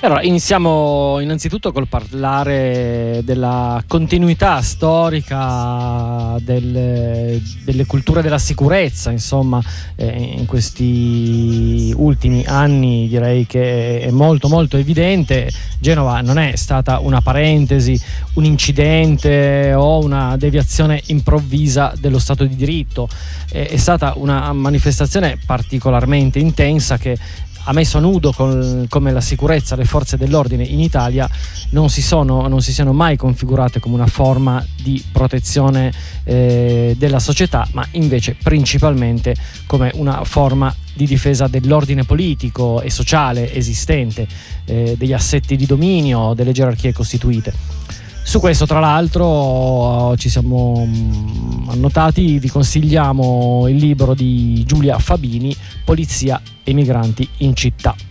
Allora, iniziamo innanzitutto col parlare della continuità storica delle culture della sicurezza, insomma, in questi ultimi anni direi che è molto molto evidente. Genova non è stata una parentesi, un incidente o una deviazione improvvisa dello Stato di diritto, è stata una manifestazione particolarmente intensa che ha messo a nudo come la sicurezza, le forze dell'ordine in Italia non si siano mai configurate come una forma di protezione della società, ma invece principalmente come una forma di difesa dell'ordine politico e sociale esistente, degli assetti di dominio, delle gerarchie costituite. Su questo, tra l'altro, ci siamo annotati, vi consigliamo il libro di Giulia Fabini, Polizia e migranti in città.